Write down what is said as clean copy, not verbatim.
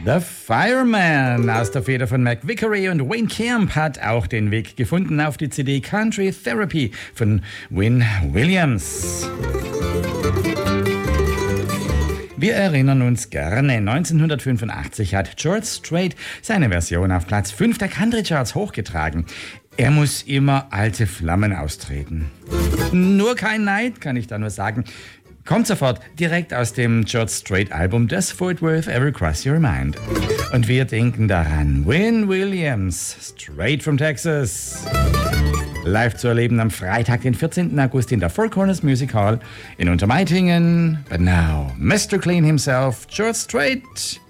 The Fireman aus der Feder von Mac Vickery und Wayne Camp hat auch den Weg gefunden auf die CD Country Therapy von Win Williams. Wir erinnern uns gerne, 1985 hat George Strait seine Version auf Platz 5 der Country Charts hochgetragen. Er muss immer alte Flammen austreten. Nur kein Neid, kann ich da nur sagen. Kommt sofort direkt aus dem George Strait Album Das Fort Worth Ever Cross Your Mind. Und wir denken daran, Win Williams, straight from Texas. Live zu erleben am Freitag, den 14. August in der Four Corners Music Hall in Untermeitingen. But now, Mr. Clean himself, George Strait.